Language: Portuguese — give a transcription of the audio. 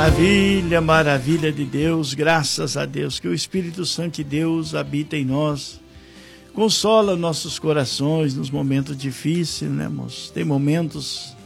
Maravilha, maravilha de Deus, graças a Deus, que o Espírito Santo de Deus habita em nós, consola nossos corações nos momentos difíceis, né, moço? Tem momentos